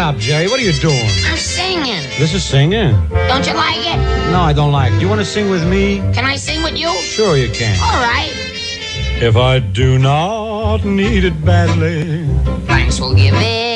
up, Jerry. What are you doing? I'm singing. This is singing. Don't you like it? No, I don't like it. Do you want to sing with me? Can I sing with you? Sure you can. All right. If I do not need it badly, Thanks will give it.